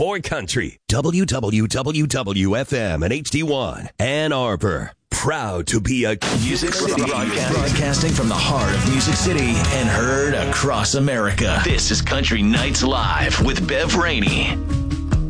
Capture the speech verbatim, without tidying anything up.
for country. W W W F M and H D one, Ann Arbor. Proud to be a Music City broadcasting. broadcasting from the heart of Music City and heard across America. This is Country Nights Live with Bev Rainey.